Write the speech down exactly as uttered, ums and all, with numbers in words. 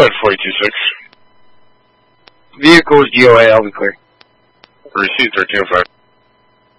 ahead, four two six. Vehicles G O A, I'll be clear. Receipt thirteen oh five.